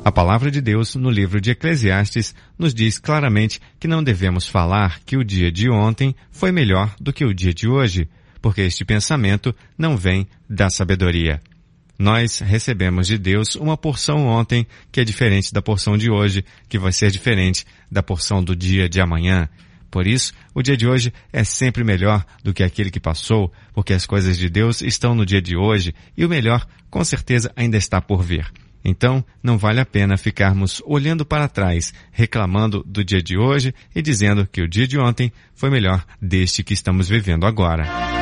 A palavra de Deus, no livro de Eclesiastes, nos diz claramente que não devemos falar que o dia de ontem foi melhor do que o dia de hoje, porque este pensamento não vem da sabedoria. Nós recebemos de Deus uma porção ontem que é diferente da porção de hoje, que vai ser diferente da porção do dia de amanhã. Por isso, o dia de hoje é sempre melhor do que aquele que passou, porque as coisas de Deus estão no dia de hoje e o melhor, com certeza, ainda está por vir. Então, não vale a pena ficarmos olhando para trás, reclamando do dia de hoje e dizendo que o dia de ontem foi melhor deste que estamos vivendo agora.